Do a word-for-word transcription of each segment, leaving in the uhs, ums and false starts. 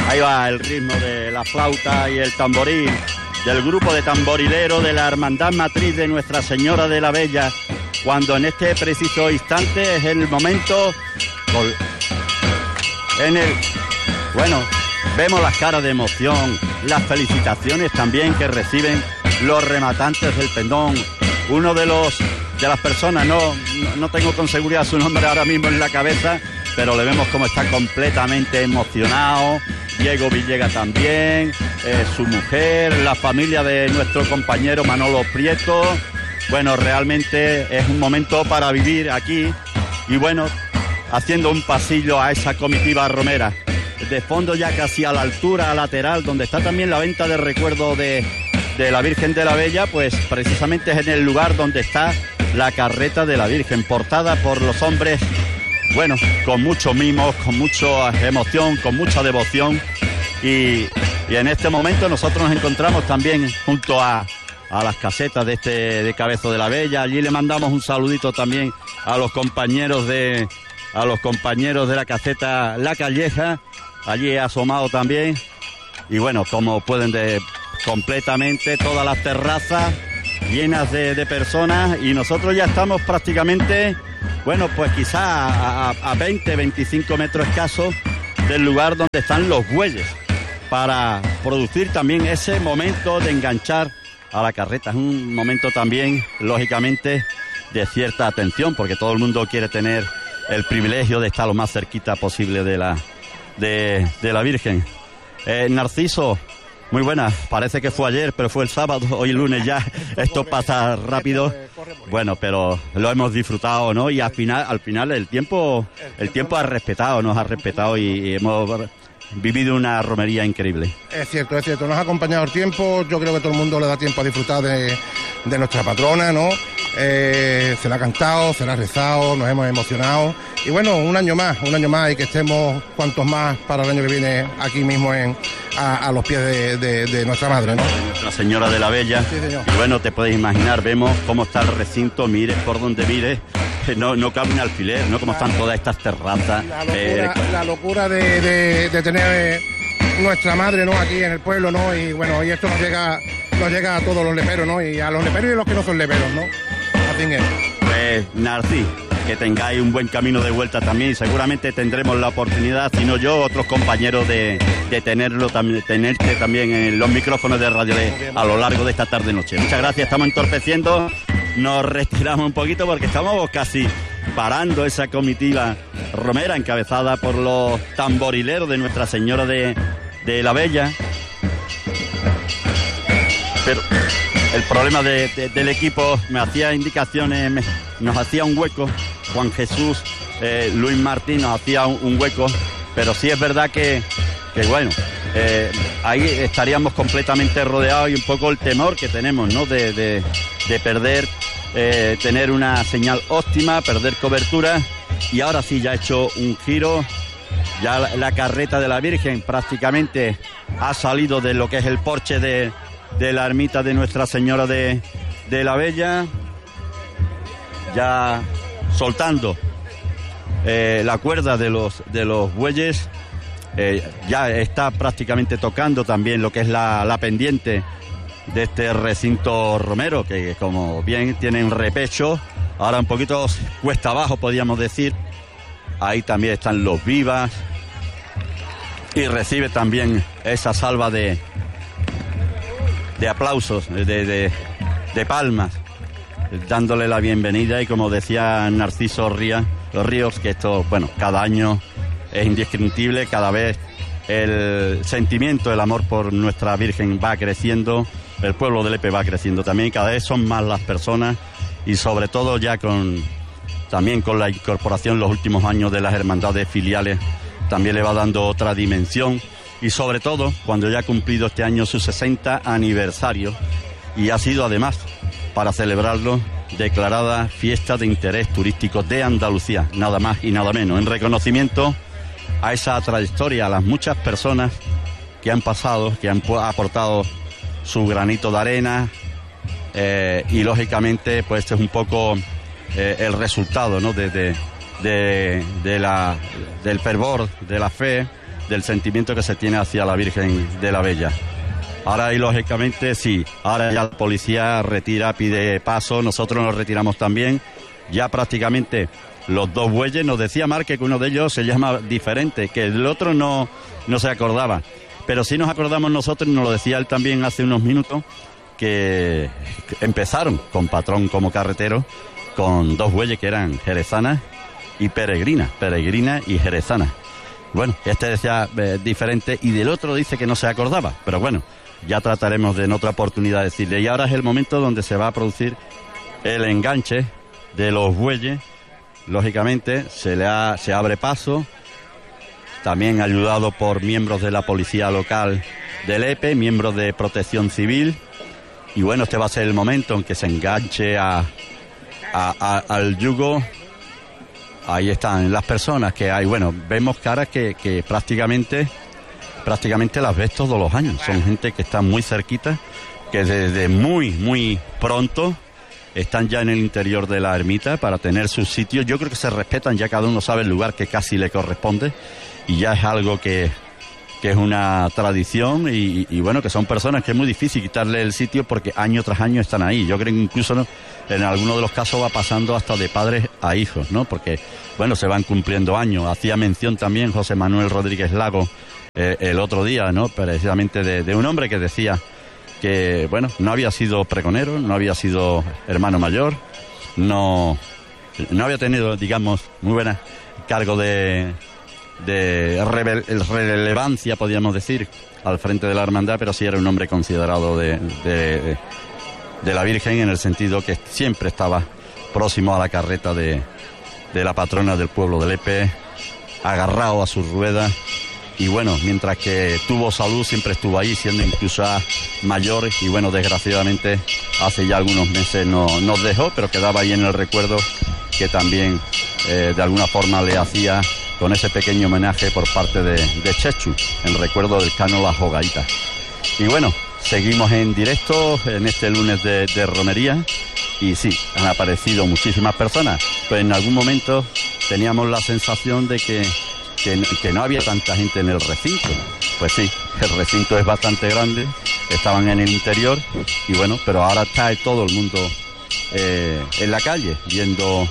Ahí va el ritmo de la flauta y el tamboril del grupo de tamborileros de la Hermandad Matriz de Nuestra Señora de la Bella, cuando en este preciso instante es el momento en el... Bueno, vemos las caras de emoción, las felicitaciones también que reciben los rematantes del pendón. Uno de los de las personas, no, no, no tengo con seguridad su nombre ahora mismo en la cabeza, pero le vemos como está completamente emocionado. Diego Villegas también, eh, su mujer, la familia de nuestro compañero Manolo Prieto. Bueno, realmente es un momento para vivir aquí y bueno, haciendo un pasillo a esa comitiva romera. De fondo ya casi a la altura lateral, donde está también la venta de recuerdo de, de la Virgen de la Bella, pues precisamente es en el lugar donde está la carreta de la Virgen, portada por los hombres, bueno, con mucho mimo, con mucha emoción, con mucha devoción. Y, y en este momento nosotros nos encontramos también junto a, a las casetas de este de Cabezo de la Bella. Allí le mandamos un saludito también a los compañeros de a los compañeros de la caseta La Calleja. Allí he asomado también. Y bueno, como pueden ver, completamente todas las terrazas llenas de, de personas, y nosotros ya estamos prácticamente, bueno, pues quizá a, a, a veinte, veinticinco metros escasos del lugar donde están los bueyes, para producir también ese momento de enganchar a la carreta. Es un momento también, lógicamente, de cierta atención, porque todo el mundo quiere tener el privilegio de estar lo más cerquita posible de la, de, de la Virgen. Eh, Narciso, muy buena. Parece que fue ayer, pero fue el sábado, hoy lunes ya. Esto pasa rápido. Bueno, pero lo hemos disfrutado, ¿no? Y al final, al final el tiempo, el tiempo ha respetado, nos ha respetado y hemos vivido una romería increíble. Es cierto, es cierto. Nos ha acompañado el tiempo. Yo creo que todo el mundo le da tiempo a disfrutar de, de nuestra patrona, ¿no? Eh, se la ha cantado, se la ha rezado, nos hemos emocionado. Y bueno, un año más, un año más, y que estemos cuantos más para el año que viene aquí mismo en a, a los pies de, de, de nuestra madre, ¿no? Nuestra Señora de la Bella. Sí, señor. Y bueno, te puedes imaginar, vemos cómo está el recinto, mires por donde mires, no, no cabe un alfiler, ¿no? Cómo están todas estas terrazas. La locura, eh, la locura de, de, de tener eh, nuestra madre, ¿no? Aquí en el pueblo, ¿no? Y bueno, y esto nos llega, nos llega a todos los leperos, ¿no? Y a los leperos y a los que no son leperos, ¿no? Así es. Pues, Narcí, que tengáis un buen camino de vuelta también. Seguramente tendremos la oportunidad, si no yo, otros compañeros de, de tenerlo también, tenerte también en los micrófonos de Radio Le a lo largo de esta tarde noche. Muchas gracias, estamos entorpeciendo, nos retiramos un poquito porque estamos casi parando esa comitiva romera encabezada por los tamborileros de Nuestra Señora de, de la Bella. Pero el problema de, de, del equipo me hacía indicaciones, me, nos hacía un hueco. Juan Jesús, eh, Luis Martín nos hacía un, un hueco, pero sí es verdad que, que bueno, eh, ahí estaríamos completamente rodeados, y un poco el temor que tenemos, ¿no? De, de, de perder, eh, tener una señal óptima, perder cobertura. Y ahora sí, ya ha hecho un giro, ya la, la carreta de la Virgen prácticamente ha salido de lo que es el porche de, de la ermita de Nuestra Señora de, de la Bella, ya soltando eh, la cuerda de los de los bueyes. Eh, ya está prácticamente tocando también lo que es la, la pendiente de este recinto romero, que como bien tienen repecho, ahora un poquito cuesta abajo podríamos decir. Ahí también están los vivas, y recibe también esa salva de de aplausos, de, de, de palmas, dándole la bienvenida. Y como decía Narciso Ría, los Ríos, que esto, bueno, cada año es indescriptible, cada vez el sentimiento, el amor por nuestra Virgen va creciendo, el pueblo de Lepe va creciendo también, cada vez son más las personas, y sobre todo ya con también con la incorporación en los últimos años de las hermandades filiales, también le va dando otra dimensión, y sobre todo cuando ya ha cumplido este año su sesenta aniversario, y ha sido además, para celebrarlo, declarada fiesta de interés turístico de Andalucía, nada más y nada menos, en reconocimiento a esa trayectoria, a las muchas personas que han pasado, que han aportado su granito de arena, eh, y lógicamente pues este es un poco eh, el resultado, ¿no? de, de, de, de la, del fervor, de la fe del sentimiento que se tiene hacia la Virgen de la Bella. Ahora, y lógicamente, sí, ahora ya la policía retira, pide paso, nosotros nos retiramos también. Ya prácticamente los dos bueyes, nos decía Márquez que uno de ellos se llama diferente, que el otro no, no se acordaba. Pero sí nos acordamos nosotros, y nos lo decía él también hace unos minutos, que empezaron con patrón como carretero, con dos bueyes que eran jerezanas y peregrinas, peregrinas y jerezanas. Bueno, este decía eh, diferente y del otro dice que no se acordaba, pero bueno, ya trataremos de en otra oportunidad decirle. Y ahora es el momento donde se va a producir el enganche de los bueyes. Lógicamente se le ha, se abre paso, también ayudado por miembros de la policía local del E P E, miembros de Protección Civil. Y bueno, este va a ser el momento en que se enganche a, a, a, al yugo. Ahí están las personas que hay. Bueno, vemos caras que, que prácticamente, prácticamente las ves todos los años. Son gente que está muy cerquita, que desde muy, muy pronto están ya en el interior de la ermita para tener sus sitios. Yo creo que se respetan, ya cada uno sabe el lugar que casi le corresponde. Y ya es algo que... que es una tradición y, y bueno, que son personas que es muy difícil quitarle el sitio porque año tras año están ahí. Yo creo que incluso, ¿no?, en algunos de los casos va pasando hasta de padres a hijos, ¿no? Porque, bueno, se van cumpliendo años. Hacía mención también José Manuel Rodríguez Lago eh, el otro día, ¿no?, precisamente de, de un hombre que decía que, bueno, no había sido pregonero, no había sido hermano mayor, no, no había tenido, digamos, muy buena cargo de... de revel- relevancia, podríamos decir, al frente de la hermandad, pero sí era un hombre considerado de, de, de la Virgen, en el sentido que siempre estaba próximo a la carreta de, de la patrona del pueblo de Lepe, agarrado a sus ruedas, y bueno, mientras que tuvo salud siempre estuvo ahí, siendo incluso mayor, y bueno, desgraciadamente hace ya algunos meses no, nos dejó, pero quedaba ahí en el recuerdo que también eh, de alguna forma le hacía con ese pequeño homenaje por parte de, de Chechu, en recuerdo del Cano La Jogaita. Y bueno, seguimos en directo en este lunes de, de romería, y sí, han aparecido muchísimas personas, pero en algún momento teníamos la sensación de que, que, que no había tanta gente en el recinto. Pues sí, el recinto es bastante grande, estaban en el interior, y bueno, pero ahora está todo el mundo eh, en la calle, viendo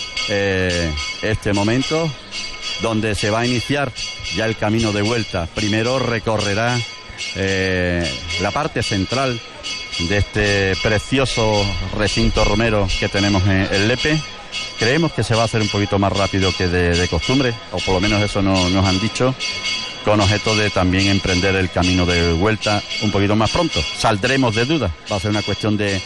eh, este momento, donde se va a iniciar ya el camino de vuelta. Primero recorrerá eh, la parte central de este precioso recinto romero que tenemos en el Lepe. Creemos que se va a hacer un poquito más rápido que de, de costumbre, o por lo menos eso no, nos han dicho, con objeto de también emprender el camino de vuelta un poquito más pronto. Saldremos de duda, va a ser una cuestión de,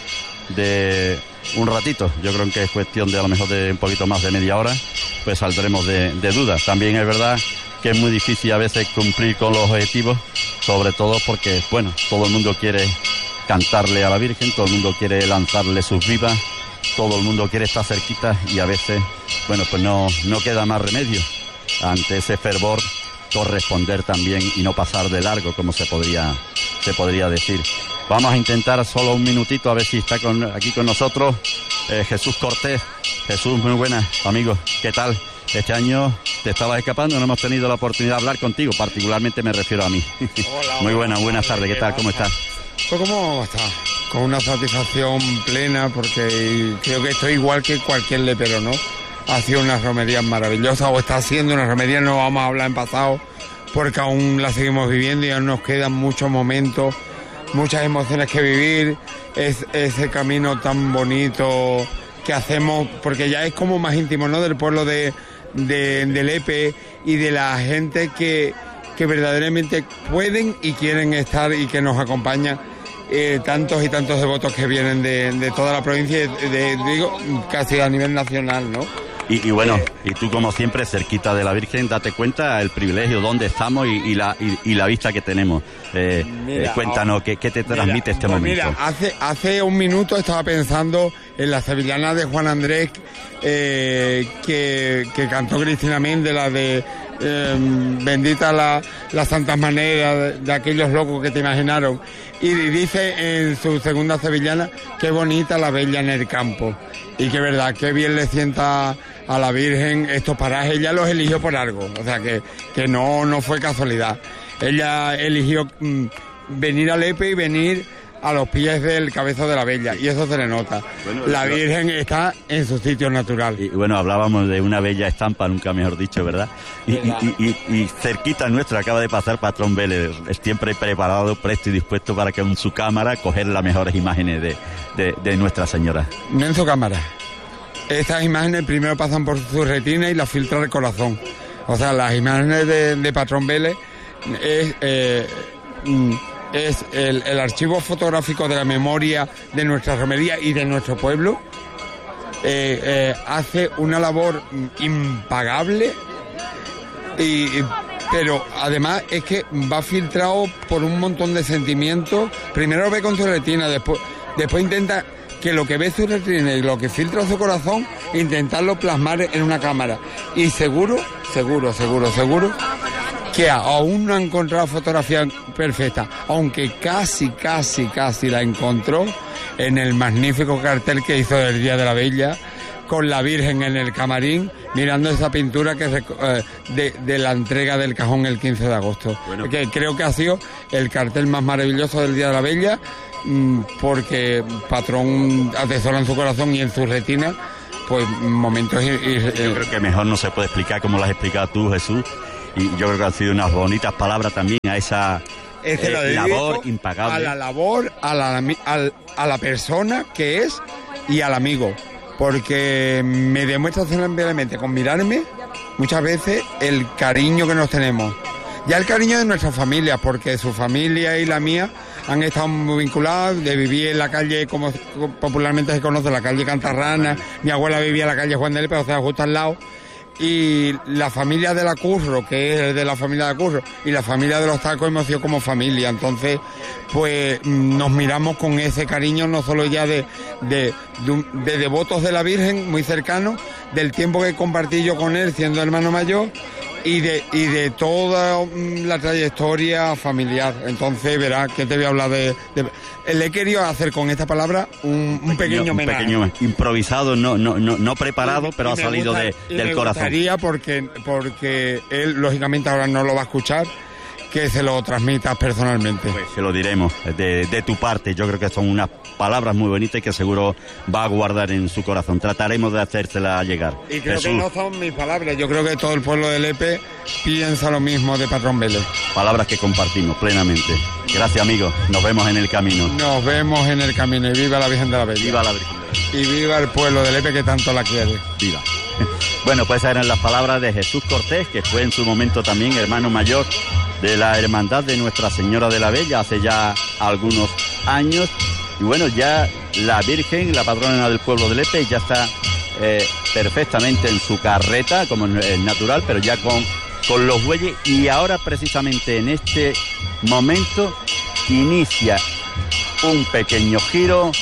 de un ratito, yo creo que es cuestión de a lo mejor de un poquito más de media hora, pues saldremos de, de dudas. También es verdad que es muy difícil a veces cumplir con los objetivos, sobre todo porque, bueno, todo el mundo quiere cantarle a la Virgen, todo el mundo quiere lanzarle sus vivas, todo el mundo quiere estar cerquita, y a veces, bueno, pues no, no queda más remedio ante ese fervor corresponder también y no pasar de largo, como se podría, se podría decir. Vamos a intentar solo un minutito a ver si está con, aquí con nosotros eh, Jesús Cortés. Jesús, muy buenas, amigos, ¿qué tal? Este año te estabas escapando, no hemos tenido la oportunidad de hablar contigo, particularmente me refiero a mí. Hola, muy buenas, buenas tardes, ¿qué tal? ¿Cómo estás? Pues cómo está, con una satisfacción plena, porque creo que estoy igual que cualquier lepero, ¿no? Ha sido unas romerías maravillosas, o está haciendo unas romerías, no vamos a hablar en pasado, porque aún la seguimos viviendo y aún nos quedan muchos momentos, muchas emociones que vivir, es ese camino tan bonito que hacemos, porque ya es como más íntimo, ¿no?, del pueblo de, de, de Lepe, y de la gente que, que verdaderamente pueden y quieren estar y que nos acompañan, eh, tantos y tantos devotos que vienen de, de toda la provincia, de, de, digo, casi a nivel nacional, ¿no? Y, y bueno, y tú como siempre cerquita de la Virgen, date cuenta el privilegio dónde estamos y, y, la, y, y la vista que tenemos. Eh, mira, eh, cuéntanos, ¿qué, qué te transmite mira, este pues momento? Mira, hace, hace un minuto estaba pensando en la sevillana de Juan Andrés, eh, que, que cantó Cristina Méndez, la de eh, bendita la, las santas maneras de, de aquellos locos que te imaginaron. Y dice en su segunda sevillana, qué bonita la bella en el campo. Y que verdad, qué bien le sienta a la Virgen estos parajes, ella los eligió por algo, o sea que, que no, no fue casualidad. Ella eligió mmm, venir a Lepe y venir a los pies del Cabezo de la Bella, y eso se le nota. Bueno, la Virgen lo... está en su sitio natural. Y bueno, hablábamos de una bella estampa, nunca mejor dicho, ¿verdad? Y, y, y, y cerquita nuestro acaba de pasar Patrón Vélez, siempre preparado, presto y dispuesto para que en su cámara coger las mejores imágenes de, de, de Nuestra Señora. No en su cámara. Estas imágenes primero pasan por su retina y las filtra el corazón. O sea, las imágenes de, de Patrón Vélez es... Eh, mm, es el, el archivo fotográfico de la memoria de nuestra romería y de nuestro pueblo. Eh, eh, hace una labor impagable, y, pero además es que va filtrado por un montón de sentimientos. Primero lo ve con su retina, después, después intenta que lo que ve su retina y lo que filtra su corazón, intentarlo plasmar en una cámara. Y seguro, seguro, seguro, seguro... que aún no ha encontrado fotografía perfecta, aunque casi, casi, casi la encontró en el magnífico cartel que hizo del Día de la Bella, con la Virgen en el camarín, mirando esa pintura que eh, de, de la entrega del cajón el quince de agosto. Bueno. Que creo que ha sido el cartel más maravilloso del Día de la Bella, mmm, porque Patrón atesora en su corazón y en su retina, pues momentos... Y, y, Yo creo que mejor no se puede explicar como lo has explicado tú, Jesús. Y yo creo que han sido unas bonitas palabras también a esa eh, labor impagable. A la labor, a la, a, a la persona que es y al amigo. Porque me demuestra simplemente con mirarme muchas veces el cariño que nos tenemos. Ya el cariño de nuestra familia, porque su familia y la mía han estado muy vinculados, de vivir en la calle, como popularmente se conoce, la calle Cantarrana. Mi abuela vivía en la calle Juan de Lepe, o sea, justo al lado. Y la familia de la Curro, que es el de la familia de la Curro, y la familia de los Tacos hemos sido como familia. Entonces, pues nos miramos con ese cariño, no solo ya de, de, de, de devotos de la Virgen, muy cercanos, del tiempo que compartí yo con él, siendo hermano mayor, y de y de toda la trayectoria familiar. Entonces, verás que te voy a hablar de... de le he querido hacer con esta palabra un, un pequeño homenaje. Un pequeño improvisado, no no no, no preparado, y, pero y ha salido gusta, de, del me corazón. Gustaría porque, porque él, lógicamente, ahora no lo va a escuchar, que se lo transmitas personalmente. Pues se lo diremos de, de tu parte. Yo creo que son unas palabras muy bonitas y que seguro va a guardar en su corazón. Trataremos de hacérsela llegar. Y creo Jesús. Que no son mis palabras. Yo creo que todo el pueblo de Lepe piensa lo mismo de Patrón Vélez. Palabras que compartimos plenamente. Gracias, amigos. Nos vemos en el camino. Nos vemos en el camino. Y viva la Virgen de la Bella. Viva la Virgen de la Bella. Y viva el pueblo de Lepe que tanto la quiere. Viva. Bueno, pues esas eran las palabras de Jesús Cortés, que fue en su momento también hermano mayor de la Hermandad de Nuestra Señora de la Bella hace ya algunos años. Y bueno, ya la Virgen, la patrona del pueblo de Lepe, ya está eh, perfectamente en su carreta, como es natural, pero ya con, con los bueyes. Y ahora precisamente en este momento inicia un pequeño giro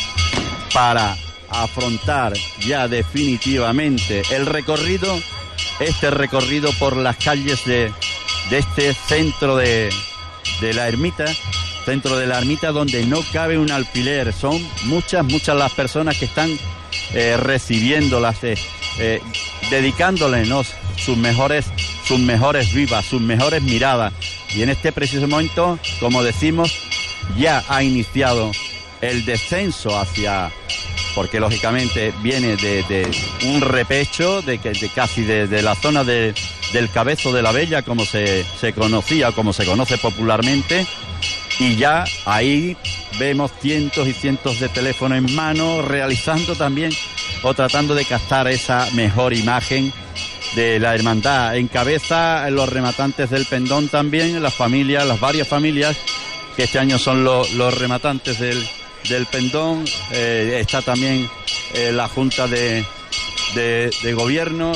para afrontar ya definitivamente el recorrido, este recorrido por las calles de, de este centro de, de la ermita, centro de la ermita donde no cabe un alfiler. Son muchas, muchas las personas que están eh, recibiéndolas, eh, eh, dedicándoles, ¿no?, sus mejores, sus mejores vivas, sus mejores miradas. Y en este preciso momento, como decimos, ya ha iniciado el descenso hacia... porque lógicamente viene de, de un repecho de, de casi de, de la zona de, del Cabezo de la Bella, como se, se conocía, como se conoce popularmente, y ya ahí vemos cientos y cientos de teléfonos en mano, realizando también o tratando de captar esa mejor imagen de la hermandad. En cabeza los rematantes del pendón también, las familias, las varias familias que este año son los, los rematantes del del pendón, eh, está también eh, la Junta de, de, de Gobierno.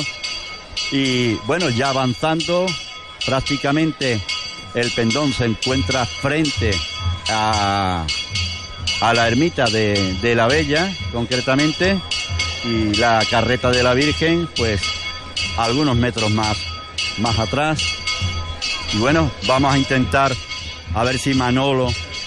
Y bueno, ya avanzando, prácticamente el pendón se encuentra frente a, a la ermita de, de la Bella, concretamente, y la carreta de la Virgen, pues algunos metros más, más atrás. Y bueno, vamos a intentar a ver si Manolo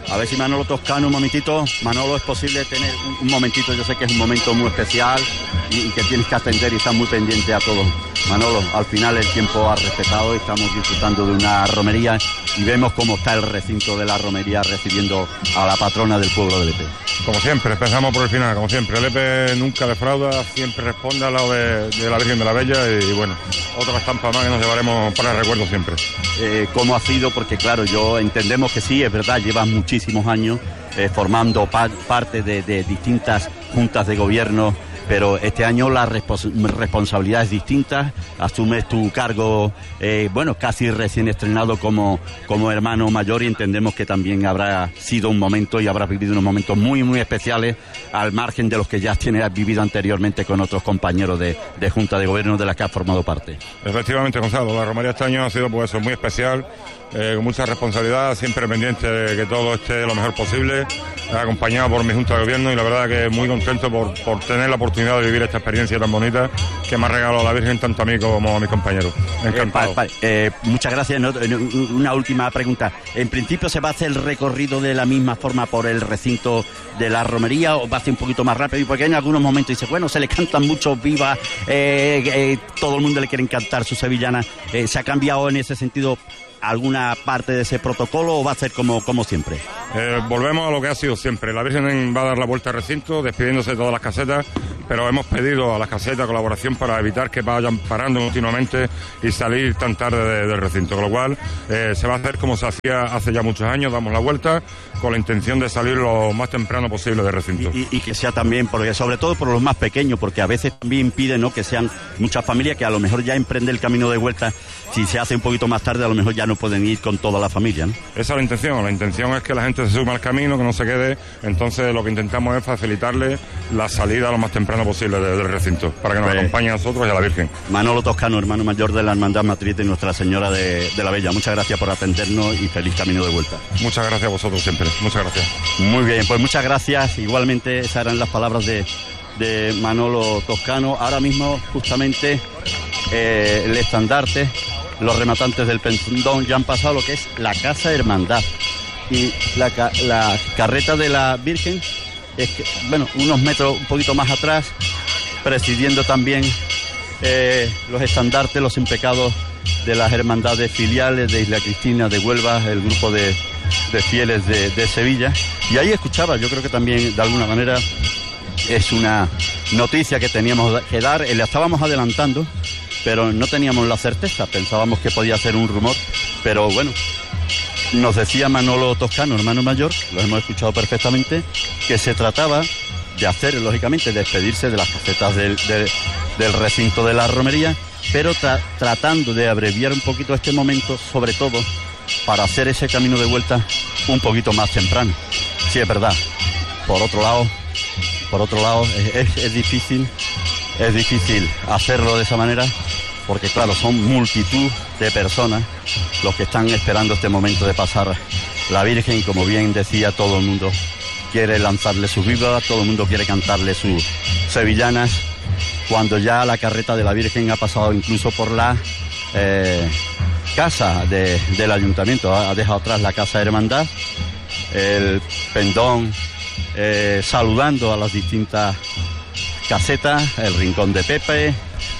A ver si Manolo Toscano, un momentito. Manolo, ¿es posible tener un, un momentito? Yo sé que es un momento muy especial y, y que tienes que atender y estar muy pendiente a todo. Manolo, al final el tiempo ha respetado, estamos disfrutando de una romería y vemos cómo está el recinto de la romería recibiendo a la patrona del pueblo de Lepe. Como siempre, empezamos por el final, como siempre. Lepe nunca defrauda, siempre responde al lado de, de la Virgen de la Bella y, y bueno, otra estampa más que nos llevaremos para el recuerdo siempre. Eh, ¿Cómo ha sido? Porque claro, yo entendemos que sí, es verdad, llevas muchísimos años eh, formando pa- parte de, de distintas juntas de gobierno, pero este año la respons- responsabilidad es distinta, asumes tu cargo, eh, bueno, casi recién estrenado como, como hermano mayor y entendemos que también habrá sido un momento y habrás vivido unos momentos muy, muy especiales al margen de los que ya tienes vivido anteriormente con otros compañeros de, de Junta de Gobierno de las que has formado parte. Efectivamente, Gonzalo, la romería este año ha sido pues eso, muy especial, eh, con mucha responsabilidad, siempre pendiente de que todo esté lo mejor posible, eh, acompañado por mi Junta de Gobierno y la verdad que muy contento por, por tener la oportunidad de vivir esta experiencia tan bonita que me ha regalado la Virgen tanto a mí como a mis compañeros. Encantado. Eh, pa, pa, eh, muchas gracias. No, una última pregunta. ¿En principio se va a hacer el recorrido de la misma forma por el recinto de la romería o va a ser un poquito más rápido? Porque en algunos momentos dice, bueno, se le cantan muchos vivas, eh, eh, todo el mundo le quiere cantar su sevillana. Eh, ¿Se ha cambiado en ese sentido alguna parte de ese protocolo o va a ser como, como siempre? Eh, volvemos a lo que ha sido siempre. La Virgen va a dar la vuelta al recinto, despidiéndose de todas las casetas, pero hemos pedido a las casetas colaboración para evitar que vayan parando continuamente y salir tan tarde de, del recinto, con lo cual eh, se va a hacer como se hacía hace ya muchos años, damos la vuelta con la intención de salir lo más temprano posible del recinto. Y, y, y que sea también, porque sobre todo por los más pequeños, porque a veces también impide, ¿no?, que sean muchas familias que a lo mejor ya emprenden el camino de vuelta, si se hace un poquito más tarde a lo mejor ya no pueden ir con toda la familia, ¿no? Esa es la intención, la intención es que la gente se sume al camino, que no se quede, entonces lo que intentamos es facilitarle la salida lo más temprano posible de, del recinto, para que nos pues, acompañe a nosotros y a la Virgen. Manolo Toscano, hermano mayor de la Hermandad Matriz de Nuestra Señora de, de la Bella, muchas gracias por atendernos y feliz camino de vuelta. Muchas gracias a vosotros siempre, muchas gracias. Muy bien, pues muchas gracias, igualmente esas eran las palabras de, de Manolo Toscano. Ahora mismo justamente eh, el estandarte, los rematantes del pendón ya han pasado lo que es la Casa Hermandad y la, la carreta de la Virgen es que, bueno, unos metros un poquito más atrás, presidiendo también eh, los estandartes, los impecados de las hermandades filiales de Isla Cristina, de Huelva, el grupo de, de fieles de, de Sevilla. Y ahí escuchaba, yo creo que también de alguna manera es una noticia que teníamos que dar, la estábamos adelantando, pero no teníamos la certeza, pensábamos que podía ser un rumor, pero bueno, nos decía Manolo Toscano, hermano mayor, lo hemos escuchado perfectamente, que se trataba de hacer, lógicamente, despedirse de las casetas del, de, del recinto de la romería, pero tra- tratando de abreviar un poquito este momento, sobre todo para hacer ese camino de vuelta un poquito más temprano. Sí, es verdad. Por otro lado, por otro lado, es, es, es difícil, es difícil hacerlo de esa manera, porque claro, son multitud de personas los que están esperando este momento de pasar la Virgen y como bien decía, todo el mundo quiere lanzarle sus vivas, todo el mundo quiere cantarle sus sevillanas, cuando ya la carreta de la Virgen ha pasado incluso por la eh, casa de, del ayuntamiento, ha dejado atrás la Casa Hermandad, el pendón eh, saludando a las distintas casetas, el Rincón de Pepe,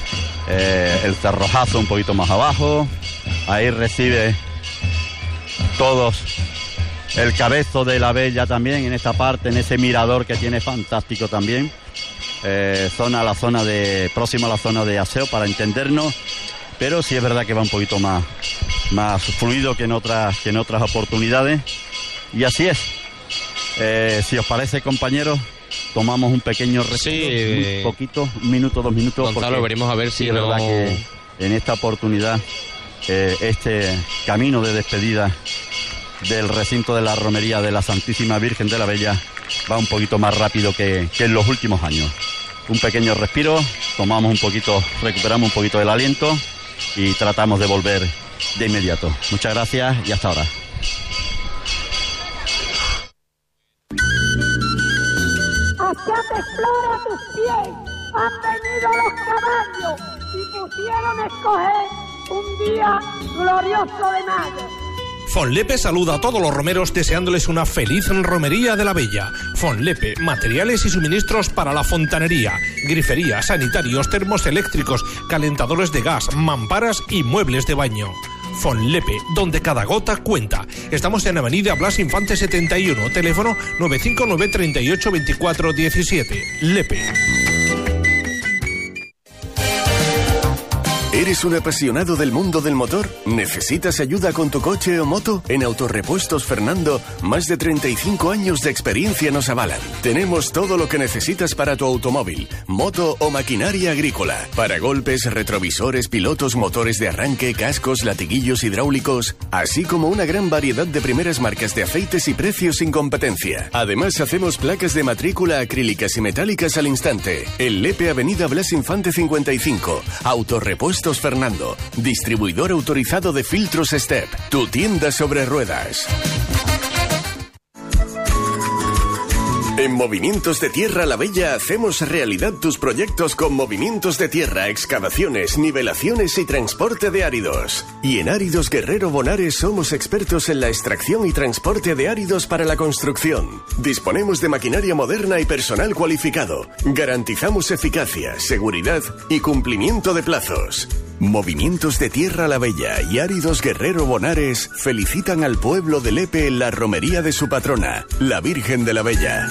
eh, el Cerrojazo un poquito más abajo, ahí recibe todos el Cabezo de la Bella también en esta parte, en ese mirador que tiene fantástico también, eh, zona la zona de próxima a la zona de aseo para entendernos, pero sí es verdad que va un poquito más, más fluido que en otras que en otras oportunidades y así es. Eh, si os parece, compañeros, tomamos un pequeño respiro, sí, un poquito, un minuto, dos minutos. Gonzalo, veremos a ver si sí, es no... verdad que en esta oportunidad eh, este camino de despedida del recinto de la romería de la Santísima Virgen de la Bella va un poquito más rápido que, que en los últimos años. Un pequeño respiro, tomamos un poquito, recuperamos un poquito del aliento y tratamos de volver de inmediato. Muchas gracias y hasta ahora. Hacia explora tus pies, han venido los caballos y pusieron a escoger un día glorioso de mayo. Fonlepe saluda a todos los romeros deseándoles una feliz romería de la Bella. Fonlepe, materiales y suministros para la fontanería, grifería, sanitarios, termos eléctricos, calentadores de gas, mamparas y muebles de baño. Fonlepe, donde cada gota cuenta. Estamos en Avenida Blas Infante setenta y uno, teléfono nueve cinco nueve, treinta y ocho, veinticuatro diecisiete. Lepe. ¿Eres un apasionado del mundo del motor? ¿Necesitas ayuda con tu coche o moto? En Autorepuestos Fernando, más de treinta y cinco años de experiencia nos avalan. Tenemos todo lo que necesitas para tu automóvil, moto o maquinaria agrícola. Para golpes, retrovisores, pilotos, motores de arranque, cascos, latiguillos hidráulicos, así como una gran variedad de primeras marcas de aceites y precios sin competencia. Además, hacemos placas de matrícula acrílicas y metálicas al instante. En Lepe, Avenida Blas Infante cincuenta y cinco. Autorepuestos Fernando, distribuidor autorizado de filtros Step, tu tienda sobre ruedas. En Movimientos de Tierra La Bella hacemos realidad tus proyectos con movimientos de tierra, excavaciones, nivelaciones y transporte de áridos. Y en Áridos Guerrero Bonares somos expertos en la extracción y transporte de áridos para la construcción. Disponemos de maquinaria moderna y personal cualificado. Garantizamos eficacia, seguridad y cumplimiento de plazos. Movimientos de Tierra La Bella y Áridos Guerrero Bonares felicitan al pueblo de Lepe en la romería de su patrona, la Virgen de la Bella.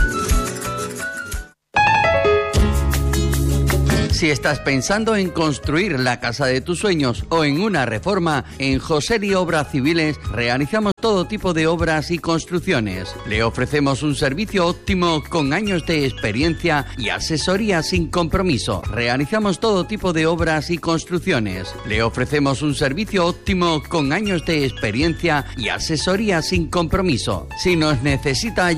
Si estás pensando en construir la casa de tus sueños o en una reforma, en Joseri Obras Civiles realizamos todo tipo de obras y construcciones. Le ofrecemos un servicio óptimo con años de experiencia y asesoría sin compromiso. Realizamos todo tipo de obras y construcciones. Le ofrecemos un servicio óptimo con años de experiencia y asesoría sin compromiso. Si nos necesita